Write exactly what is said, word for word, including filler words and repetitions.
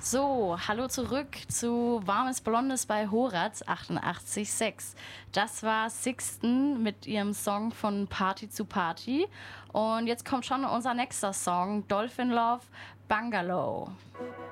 So, hallo zurück zu Warmes Blondes bei Horaz achtundachtzig Komma sechs. Das war Sixten mit ihrem Song von Party zu Party. Und jetzt kommt schon unser nächster Song, Dolphin Love, Bungalow.